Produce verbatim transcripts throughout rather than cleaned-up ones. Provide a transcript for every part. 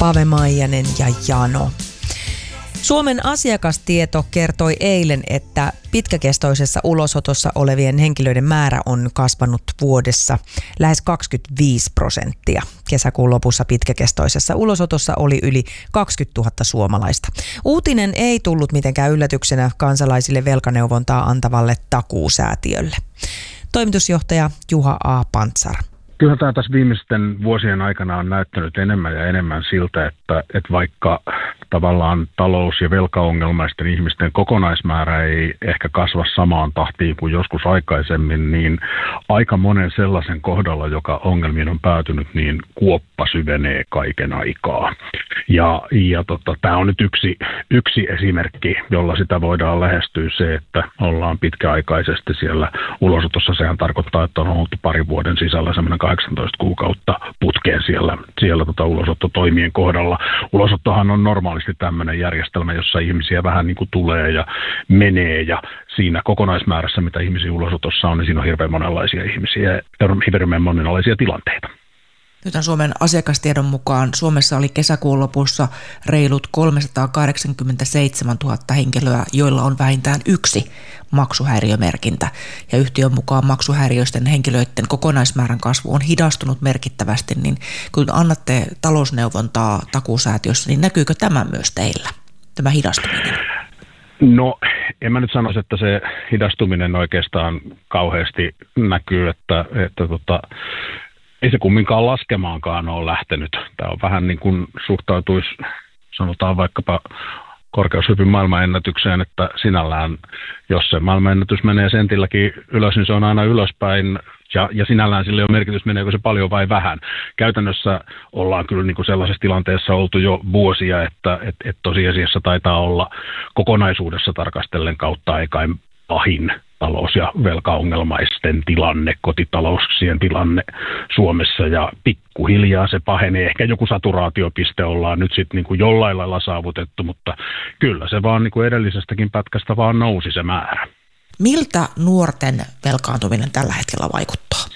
Pave Maijanen ja Jano. Suomen asiakastieto kertoi eilen, että pitkäkestoisessa ulosotossa olevien henkilöiden määrä on kasvanut vuodessa lähes kaksikymmentäviisi prosenttia. Kesäkuun lopussa pitkäkestoisessa ulosotossa oli yli kaksikymmentätuhatta suomalaista. Uutinen ei tullut mitenkään yllätyksenä kansalaisille velkaneuvontaa antavalle Takuusäätiölle. Toimitusjohtaja Juha A. Pantsar. Kyllä tämä tässä viimeisten vuosien aikana on näyttänyt enemmän ja enemmän siltä, että, että vaikka tavallaan talous- ja velkaongelmaisten ihmisten kokonaismäärä ei ehkä kasva samaan tahtiin kuin joskus aikaisemmin, niin aika monen sellaisen kohdalla, joka ongelmiin on päätynyt, niin kuoppa syvenee kaiken aikaa. Ja, ja tota, tämä on nyt yksi, yksi esimerkki, jolla sitä voidaan lähestyä se, että ollaan pitkäaikaisesti siellä ulosotossa. Sehän tarkoittaa, että on oltu parin vuoden sisällä semmoinen kahdeksantoista kuukautta putkeen siellä, siellä tota ulosottotoimien kohdalla. Ulosottohan on normaalisti tämmöinen järjestelmä, jossa ihmisiä vähän niin kuin tulee ja menee, ja siinä kokonaismäärässä, mitä ihmisiä ulosotossa on, niin siinä on hirveän monenlaisia ihmisiä, hirveän monenlaisia tilanteita. Nyt Suomen asiakastiedon mukaan Suomessa oli kesäkuun lopussa reilut kolmesataakahdeksankymmentäseitsemäntuhatta henkilöä, joilla on vähintään yksi maksuhäiriömerkintä. Ja yhtiön mukaan maksuhäiriöisten henkilöiden kokonaismäärän kasvu on hidastunut merkittävästi, niin kun annatte talousneuvontaa Takuusäätiössä, niin näkyykö tämä myös teillä, tämä hidastuminen? No, en mä nyt sanoisi, että se hidastuminen oikeastaan kauheasti näkyy, että, että tota, ei se kumminkaan laskemaankaan ole lähtenyt. Tämä on vähän niin kuin suhtautuisi, sanotaan vaikkapa korkeushypyn maailmanennätykseen, että sinällään, jos se maailmanennätys menee sentilläkin ylös, niin se on aina ylöspäin. Ja, ja sinällään sillä ei ole merkitys, meneekö se paljon vai vähän. Käytännössä ollaan kyllä niin kuin sellaisessa tilanteessa oltu jo vuosia, että et, et tosiasiassa taitaa olla kokonaisuudessa tarkastellen kautta ei kai pahin talous- ja velkaongelmaisten tilanne, kotitalouksien tilanne Suomessa, ja pikkuhiljaa se pahenee. Ehkä joku saturaatiopiste ollaan nyt sitten niin kuin jollain lailla saavutettu, mutta kyllä se vaan niin kuin edellisestäkin pätkästä vaan nousi se määrä. Miltä nuorten velkaantuminen tällä hetkellä vaikuttaa?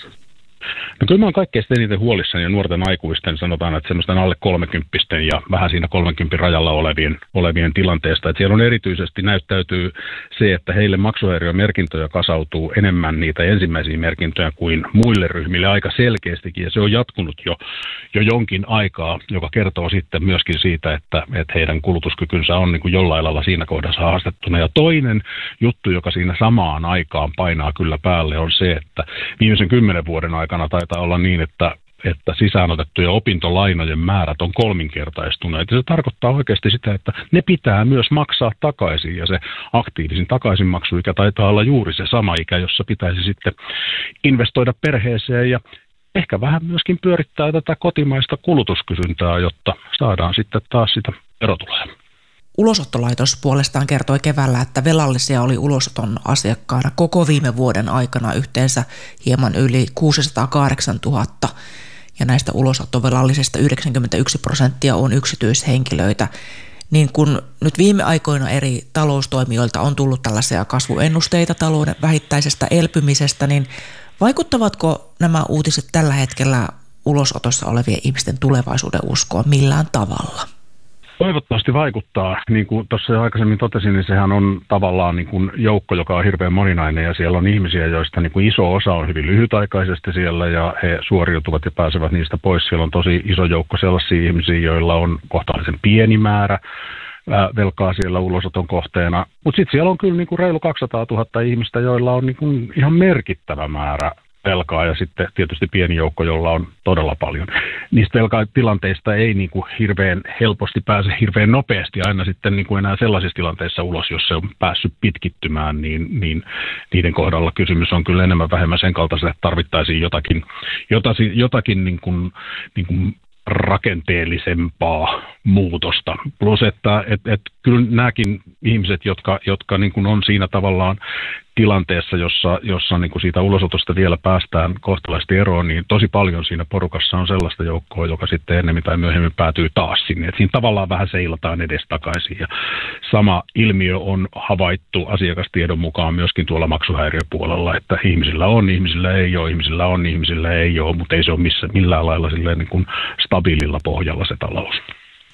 No kyllä mä oon kaikkein eniten huolissani ja nuorten aikuisten, sanotaan, että semmoisten alle kolmekymppisten ja vähän siinä kolmenkympin rajalla olevien, olevien tilanteesta. Että siellä on erityisesti näyttäytyy se, että heille maksuhäiriömerkintöjä kasautuu enemmän niitä ensimmäisiä merkintöjä kuin muille ryhmille aika selkeästikin. Ja se on jatkunut jo, jo jonkin aikaa, joka kertoo sitten myöskin siitä, että, että heidän kulutuskykynsä on niin kuin jollain lailla siinä kohdassa haastettuna. Ja toinen juttu, joka siinä samaan aikaan painaa kyllä päälle, on se, että viimeisen kymmenen vuoden aikana taitaa olla niin, että, että sisäänotettujen opintolainojen määrät on kolminkertaistuneet. Ja se tarkoittaa oikeasti sitä, että ne pitää myös maksaa takaisin. Ja se aktiivisin takaisinmaksuikä taitaa olla juuri se sama ikä, jossa pitäisi sitten investoida perheeseen ja ehkä vähän myöskin pyörittää tätä kotimaista kulutuskysyntää, jotta saadaan sitten taas sitä verotuloja. Ulosottolaitos puolestaan kertoi keväällä, että velallisia oli ulosoton asiakkaana koko viime vuoden aikana yhteensä hieman yli kuusisataakahdeksantuhatta, ja näistä ulosottovelallisista yhdeksänkymmentäyksi prosenttia on yksityishenkilöitä. Niin kun nyt viime aikoina eri taloustoimijoilta on tullut tällaisia kasvuennusteita talouden vähittäisestä elpymisestä, niin vaikuttavatko nämä uutiset tällä hetkellä ulosotossa olevien ihmisten tulevaisuuden uskoon millään tavalla? Toivottavasti vaikuttaa. Niin kuin tuossa jo aikaisemmin totesin, niin sehän on tavallaan niin kuin joukko, joka on hirveän moninainen, ja siellä on ihmisiä, joista niin kuin iso osa on hyvin lyhytaikaisesti siellä ja he suoriutuvat ja pääsevät niistä pois. Siellä on tosi iso joukko sellaisia ihmisiä, joilla on kohtalaisen pieni määrä velkaa siellä ulosoton kohteena. Mutta sitten siellä on kyllä niin kuin reilu kaksisataatuhatta ihmistä, joilla on niin kuin ihan merkittävä määrä velkaa, ja sitten tietysti pieni joukko, jolla on todella paljon. Niistä velkatilanteista ei niin kuin hirveän helposti pääse hirveän nopeasti aina sitten niin kuin enää sellaisissa tilanteissa ulos, jos se on päässyt pitkittymään, niin, niin niiden kohdalla kysymys on kyllä enemmän vähemmän sen kaltaista, että tarvittaisiin jotakin, jotakin, jotakin niin kuin, niin kuin rakenteellisempaa muutosta. Plus, että et, et, kyllä nämäkin ihmiset, jotka, jotka niin kuin on siinä tavallaan tilanteessa, jossa, jossa niin kuin siitä ulosotosta vielä päästään kohtalaisesti eroon, niin tosi paljon siinä porukassa on sellaista joukkoa, joka sitten ennemmin tai myöhemmin päätyy taas sinne. Et siinä tavallaan vähän seilataan edestakaisin. Ja sama ilmiö on havaittu asiakastiedon mukaan myöskin tuolla maksuhäiriöpuolella, että ihmisillä on, ihmisillä ei ole, ihmisillä on, ihmisillä ei ole, mutta ei se ole missä, millään lailla silleen niin kuin stabiililla pohjalla se talous.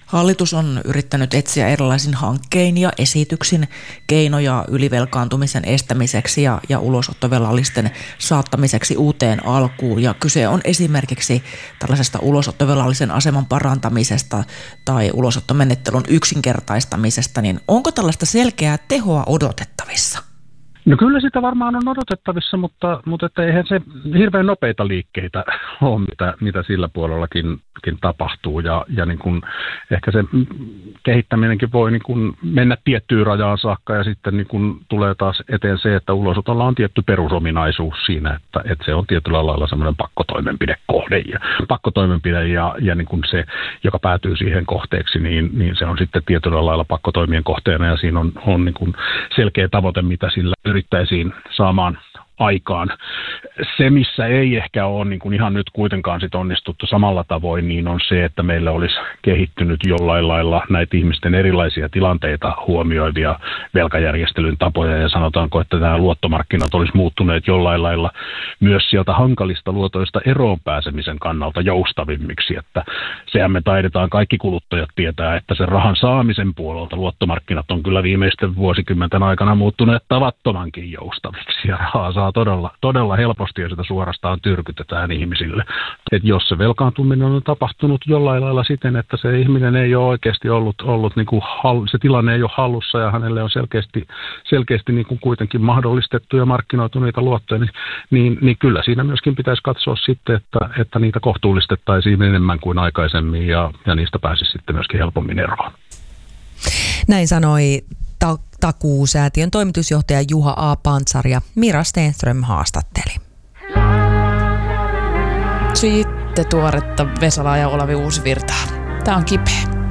Hallitus on yrittänyt etsiä erilaisin hankkein ja esityksin keinoja ylivelkaantumisen estämiseksi ja, ja ulosottovelallisten saattamiseksi uuteen alkuun. Ja kyse on esimerkiksi tällaisesta ulosottovelallisen aseman parantamisesta tai ulosottomenettelyn yksinkertaistamisesta. Niin onko tällaista selkeää tehoa odotettavissa? No kyllä sitä varmaan on odotettavissa, mutta, mutta että eihän se hirveän nopeita liikkeitä ole, mitä, mitä sillä puolellakin tapahtuu. Ja, ja niin kuin ehkä se kehittäminenkin voi niin kuin mennä tiettyyn rajaan saakka ja sitten niin kuin tulee taas eteen se, että ulosotolla on tietty perusominaisuus siinä, että, että se on tietyllä lailla semmoinen pakkotoimenpidekohde ja pakkotoimenpide ja, ja niin kuin se, joka päätyy siihen kohteeksi, niin, niin se on sitten tietyllä lailla pakkotoimien kohteena ja siinä on, on niin kuin selkeä tavoite, mitä sillä yrittäisiin saamaan aikaan. Se, missä ei ehkä ole niin kuin ihan nyt kuitenkaan sit onnistuttu samalla tavoin, niin on se, että meillä olisi kehittynyt jollain lailla näitä ihmisten erilaisia tilanteita huomioivia velkajärjestelyn tapoja, ja sanotaanko, että nämä luottomarkkinat olisi muuttuneet jollain lailla myös sieltä hankalista luotoista eroon pääsemisen kannalta joustavimmiksi, että sehän me taidetaan kaikki kuluttajat tietää, että sen rahan saamisen puolelta luottomarkkinat on kyllä viimeisten vuosikymmenten aikana muuttuneet tavattomankin joustaviksi, ja rahaa saa todella, todella helposti ja sitä suorastaan tyrkytetään ihmisille. Et jos se velkaantuminen on tapahtunut jollain lailla siten, että se ihminen ei ole oikeasti ollut, ollut niin kuin, se tilanne ei ole hallussa ja hänelle on selkeästi, selkeästi niin kuin kuitenkin mahdollistettu ja markkinoitu niitä luottoja, niin, niin, niin kyllä siinä myöskin pitäisi katsoa sitten, että, että niitä kohtuullistettaisiin enemmän kuin aikaisemmin ja, ja niistä pääsisi sitten myöskin helpommin eroon. Näin sanoi ta- Takuu-säätiön toimitusjohtaja Juha A. Pantsar ja Mira Stenström haastatteli. Sitten tuoretta Vesalaa ja Olavi Uusivirtaa. Tää on kipeä.